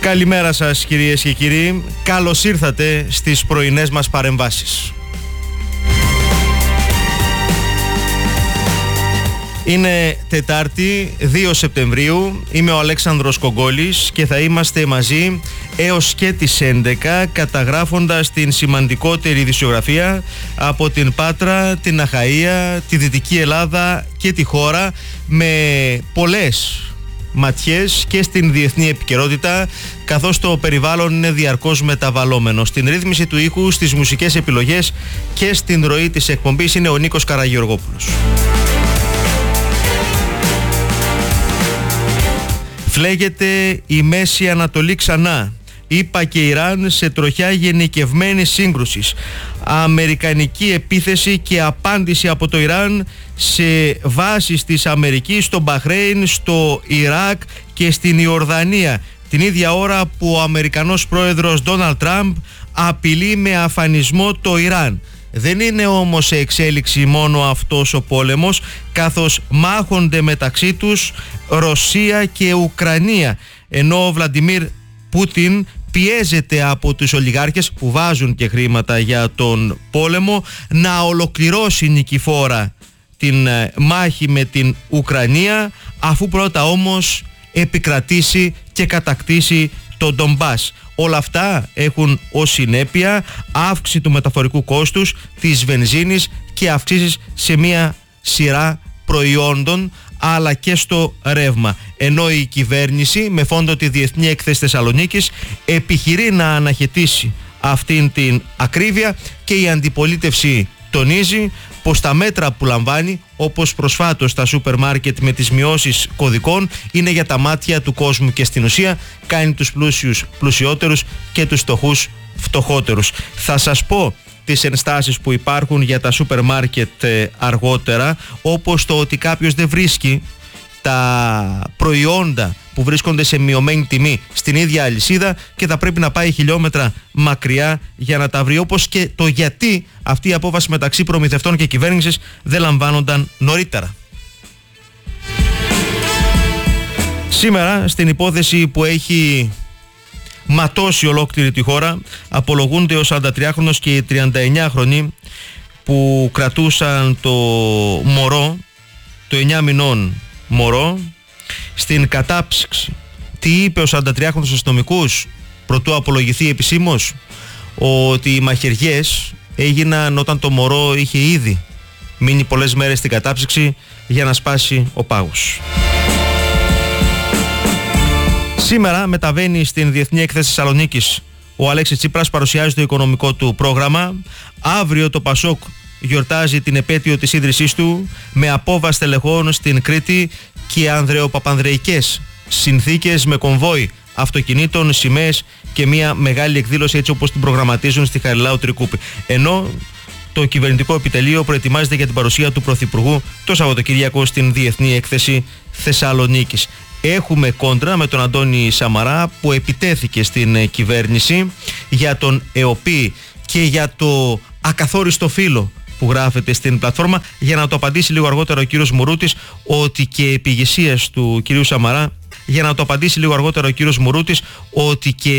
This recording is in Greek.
Καλημέρα σας κυρίες και κύριοι, καλώς ήρθατε στις πρωινές μας παρεμβάσεις. Είναι Τετάρτη 2 Σεπτεμβρίου, είμαι ο Αλέξανδρος Κογκόλης και θα είμαστε μαζί έως και τις 11 καταγράφοντας την σημαντικότερη ειδησιογραφία από την Πάτρα, την Αχαΐα, τη Δυτική Ελλάδα και τη χώρα με πολλές ματιές και στην διεθνή επικαιρότητα, καθώς το περιβάλλον είναι διαρκώς μεταβαλλόμενο. Στην ρύθμιση του ήχου, στις μουσικές επιλογές και στην ροή της εκπομπής είναι ο Νίκος Καραγεωργόπουλος. Φλέγεται η Μέση Ανατολή ξανά. ΗΠΑ και Ιράν σε τροχιά γενικευμένης σύγκρουσης. Αμερικανική επίθεση και απάντηση από το Ιράν σε βάσεις της Αμερικής στο Μπαχρέιν, στο Ιράκ και στην Ιορδανία. Την ίδια ώρα που ο Αμερικανός πρόεδρος Ντόναλντ Τραμπ απειλεί με αφανισμό το Ιράν. Δεν είναι όμως σε εξέλιξη μόνο αυτός ο πόλεμος, καθώς μάχονται μεταξύ τους Ρωσία και Ουκρανία, ενώ ο Βλαντιμίρ Πούτιν πιέζεται από τους ολιγάρχες που βάζουν και χρήματα για τον πόλεμο να ολοκληρώσει νικηφόρα την μάχη με την Ουκρανία, αφού πρώτα όμως επικρατήσει και κατακτήσει το Ντομπάς. Όλα αυτά έχουν ως συνέπεια αύξηση του μεταφορικού κόστους, της βενζίνης και αυξήσεις σε μια σειρά προϊόντων, αλλά και στο ρεύμα. Ενώ η κυβέρνηση με φόντο τη Διεθνή Έκθεση Θεσσαλονίκης επιχειρεί να αναχαιτήσει αυτήν την ακρίβεια και η αντιπολίτευση τονίζει πως τα μέτρα που λαμβάνει, όπως προσφάτως τα σούπερ μάρκετ με τις μειώσεις κωδικών, είναι για τα μάτια του κόσμου και στην ουσία κάνει τους πλούσιους πλουσιότερους και τους φτωχούς φτωχότερους. Θα σας πω τις ενστάσεις που υπάρχουν για τα σούπερ μάρκετ αργότερα, όπως το ότι κάποιος δεν βρίσκει τα προϊόντα που βρίσκονται σε μειωμένη τιμή στην ίδια αλυσίδα και θα πρέπει να πάει χιλιόμετρα μακριά για να τα βρει, όπως και το γιατί αυτή η απόφαση μεταξύ προμηθευτών και κυβέρνησης δεν λαμβάνονταν νωρίτερα. Σήμερα, στην υπόθεση που έχει ματώσει ολόκληρη τη χώρα, απολογούνται ο 43χρονος και οι 39χρονοι που κρατούσαν το μωρό, το 9 μηνών μωρό, στην κατάψυξη. Τι είπε ο 43χρονος αστυνομικούς προτού απολογηθεί επισήμως? Ότι οι μαχαιριές έγιναν όταν το μωρό είχε ήδη μείνει πολλές μέρες στην κατάψυξη για να σπάσει ο πάγος. Σήμερα μεταβαίνει στην Διεθνή Έκθεση Θεσσαλονίκης ο Αλέξης Τσίπρας, παρουσιάζει το οικονομικό του πρόγραμμα. Αύριο το Πασόκ γιορτάζει την επέτειο της ίδρυσής του με απόβαση τελεχών στην Κρήτη και ανδρεοπαπανδρεϊκές συνθήκες με κομβόι αυτοκινήτων, σημαίες και μια μεγάλη εκδήλωση έτσι όπως την προγραμματίζουν στη Χαριλάου Τρικούπη. Ενώ το κυβερνητικό επιτελείο προετοιμάζεται για την παρουσία του Πρωθυπουργού το Σαββατοκύριακο στην Διεθνή Έκθεση Θεσσαλονίκης. Έχουμε κόντρα με τον Αντώνη Σαμαρά που επιτέθηκε στην κυβέρνηση για τον ΕΟΠΗ και για το ακαθόριστο φύλλο που γράφεται στην πλατφόρμα, για να το απαντήσει λίγο αργότερα ο κύριος Μουρούτης ότι και επί ηγεσίας του κυρίου Σαμαρά, ότι και